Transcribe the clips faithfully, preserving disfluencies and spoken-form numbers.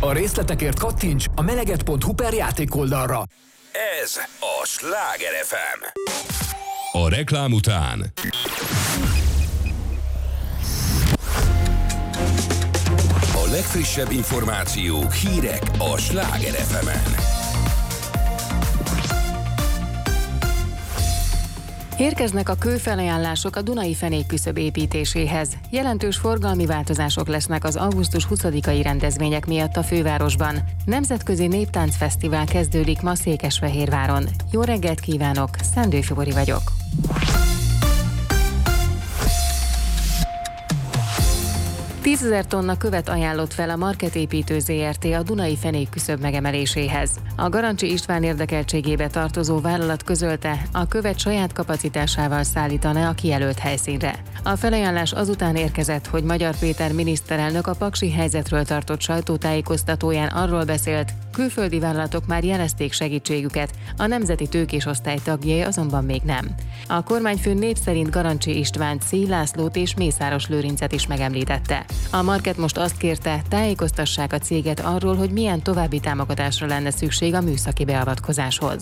A részletekért kattints a meleget pont hu per játékoldalra. Ez a Sláger ef em. A reklám után a legfrissebb információk, hírek a Sláger ef emen. Érkeznek a kőfelajánlások a Dunai fenékküszöb építéséhez. Jelentős forgalmi változások lesznek az augusztus huszadikai rendezvények miatt a fővárosban. Nemzetközi Néptáncfesztivál kezdődik ma Székesfehérváron. Jó reggelt kívánok, Szendő Fibori vagyok. tízezer tonna követ ajánlott fel a Market Építő zé er té a Dunai fenékküszöb megemeléséhez. A Garancsi István érdekeltségébe tartozó vállalat közölte, a követ saját kapacitásával szállítaná a kijelölt helyszínre. A felajánlás azután érkezett, hogy Magyar Péter miniszterelnök a paksi helyzetről tartott sajtótájékoztatóján arról beszélt, külföldi vállalatok már jelezték segítségüket, a Nemzeti Tőkés Osztály tagjai azonban még nem. A kormányfő név szerint Garancsi Istvánt, Szély Lászlót és Mészáros Lőrincet is megemlítette. A Market most azt kérte, tájékoztassák a céget arról, hogy milyen további támogatásra lenne szükség a műszaki beavatkozáshoz.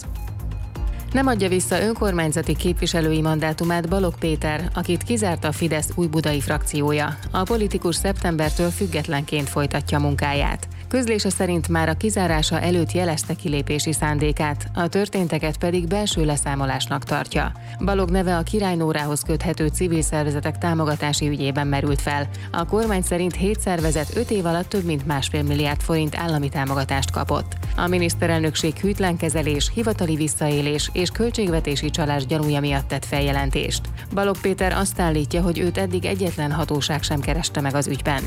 Nem adja vissza önkormányzati képviselői mandátumát Balogh Péter, akit kizárt a Fidesz újbudai frakciója. A politikus szeptembertől függetlenként folytatja munkáját. Közlése szerint már a kizárása előtt jelezte kilépési szándékát, a történteket pedig belső leszámolásnak tartja. Balogh neve a Király Nórához köthető civil szervezetek támogatási ügyében merült fel. A kormány szerint hét szervezet öt év alatt több mint másfél milliárd forint állami támogatást kapott. A miniszterelnökség hűtlenkezelés, hivatali visszaélés és költségvetési csalás gyanúja miatt tett feljelentést. Balogh Péter azt állítja, hogy őt eddig egyetlen hatóság sem kereste meg az ügyben.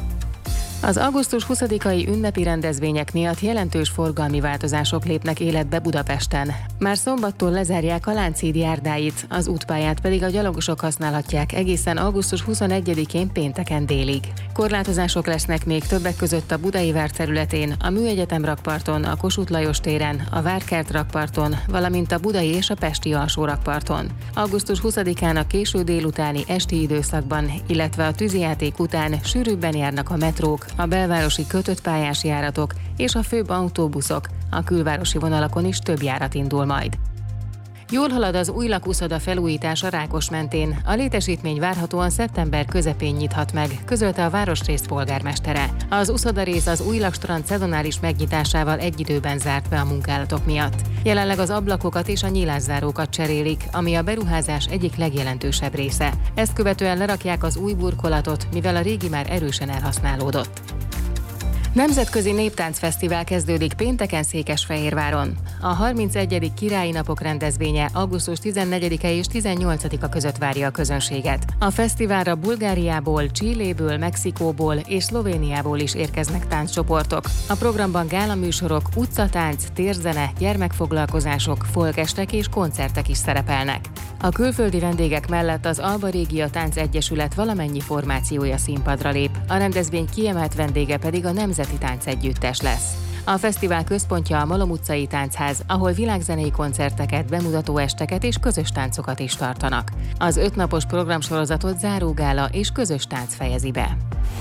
Az augusztus huszadikai ünnepi rendezvények miatt jelentős forgalmi változások lépnek életbe Budapesten. Már szombattól lezárják a Lánchíd járdáit, az útpályát pedig a gyalogosok használhatják egészen augusztus huszonegyedikén pénteken délig. Korlátozások lesznek még többek között a Budai vár területén, a Műegyetem rakparton, a Kossuth Lajos téren, a Várkert rakparton, valamint a budai és a pesti alsó rakparton. augusztus huszadikán a késő délutáni esti időszakban, illetve a tűzijáték után sűrűbben járnak a metrók, a belvárosi kötött pályás járatok és a főbb autóbuszok, a külvárosi vonalakon is több járat indul majd. Jól halad az új lakúszoda felújítása Rákosmentén. A létesítmény várhatóan szeptember közepén nyithat meg, közölte a városrész polgármestere. Az uszodarész az új lakstrand szezonális megnyitásával egy időben zárt be a munkálatok miatt. Jelenleg az ablakokat és a nyílászárókat cserélik, ami a beruházás egyik legjelentősebb része. Ezt követően lerakják az új burkolatot, mivel a régi már erősen elhasználódott. Nemzetközi Néptáncfesztivál kezdődik pénteken Székesfehérváron. A harmincegyedik Királyi Napok rendezvénye augusztus tizennegyedike és tizennyolcadika között várja a közönséget. A fesztiválra Bulgáriából, Chiléből, Mexikóból és Szlovéniából is érkeznek tánccsoportok. A programban gálaműsorok, utcatánc, térzene, gyermekfoglalkozások, folkestek és koncertek is szerepelnek. A külföldi vendégek mellett az Alba Régia Tánc Egyesület valamennyi formációja színpadra lép, a rendezvény kiemelt vendége pedig a Nemzeti Táncegyüttes lesz. A fesztivál központja a Malom utcai táncház, ahol világzenei koncerteket, bemutató esteket és közös táncokat is tartanak. Az ötnapos programsorozatot zárógála és közös tánc fejezi be.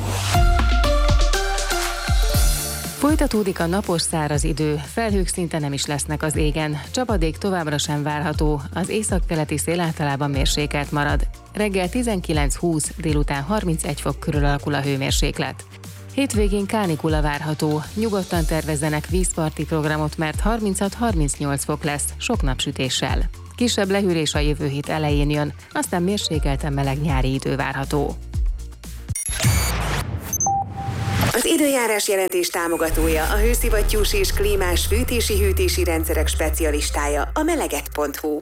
Folytatódik a napos száraz idő, felhők szinte nem is lesznek az égen, csapadék továbbra sem várható, az északkeleti szél általában mérsékelt marad. Reggel tizenkilenc-húsz, délután harmincegy fok körül alakul a hőmérséklet. Hétvégén kánikula várható, nyugodtan tervezzenek vízparti programot, mert harminchat-harmincnyolc fok lesz, sok napsütéssel. Kisebb lehűlés a jövő hét elején jön, aztán mérsékelten meleg nyári idő várható. Az időjárás jelentés támogatója a hőszivattyús és klímás fűtési-hűtési rendszerek specialistája, a meleget pont hu.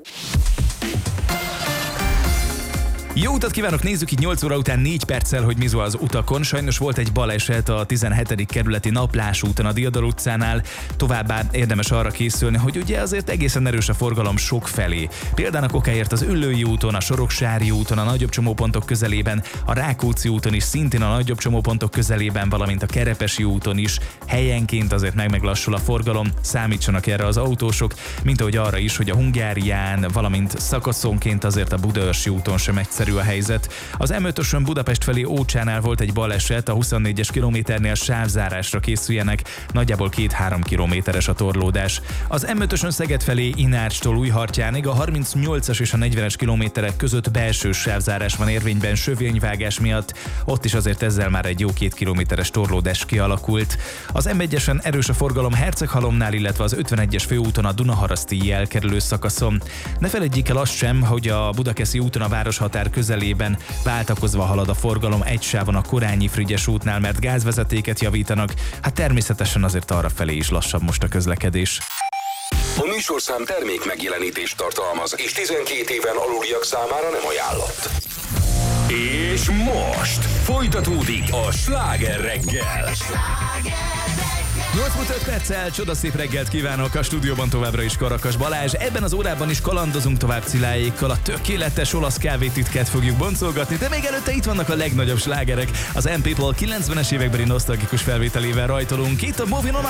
Jó utat kívánok, nézzük itt nyolc óra után négy perccel, hogy mi az utakon. Sajnos volt egy baleset a tizenhetedik kerületi Naplás úton a Diadal utcánál, továbbá érdemes arra készülni, hogy ugye azért egészen erős a forgalom sok felé. Példának okáért az Üllői úton, a Soroksári úton, a nagyobb csomópontok közelében, a Rákóczi úton is szintén a nagyobb csomópontok közelében, valamint a Kerepesi úton is helyenként azért meg-meglassul a forgalom, számítsanak erre az autósok, mint ahogy arra is, hogy a Hungárián, valamint szakaszonként azért a Budaörsi úton sem egyszer egyszerű a helyzet. Az em ötösön Budapest felé Ócsánál volt egy baleset, a huszonnégyes kilométernél sávzárásra készüljenek, nagyjából két-három kilométeres a torlódás. Az em ötösön Szeged felé Inárcstól Újhartyánig a harmincnyolcas és a negyvenes kilométerek között belső sávzárás van érvényben sövényvágás miatt, ott is azért ezzel már egy jó két kilométeres torlódás kialakult. Az em egyesen erős a forgalom Herceghalomnál, illetve az ötvenegyes főúton a Dunaharaszti elkerülő szakaszon. Ne felejtjék el azt sem, hogy a Budakeszi úton a városhatár közelében váltakozva halad a forgalom egy sávon a Korányi-Frigyes útnál, mert gázvezetéket javítanak, hát természetesen azért arra felé is lassabb most a közlekedés. A műsorszám termék megjelenítést tartalmaz, és tizenkét éven aluliak számára nem ajánlott. És most folytatódik a Sláger reggel. nyolc múlt öt perccel csodaszép reggelt kívánok, a stúdióban továbbra is Karakas Balázs. Ebben az órában is kalandozunk tovább Ciláékkal, a tökéletes olasz kávétitkát fogjuk boncolgatni, de még előtte itt vannak a legnagyobb slágerek. Az M People kilencvenes évekbeli nosztalgikus felvételével rajtolunk itt a Movin' On